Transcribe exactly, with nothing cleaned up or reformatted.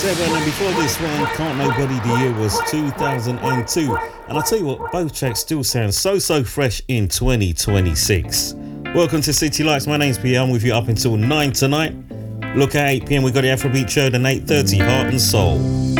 seven, and before this one, Can't Nobody, the year was two thousand two. And I'll tell you what, both tracks still sound so, so fresh in twenty twenty-six. Welcome to City Lights. My name's Pierre. I'm with you up until nine tonight. Look at eight p.m. we got the Afrobeat show, then eight thirty, Heart and Soul.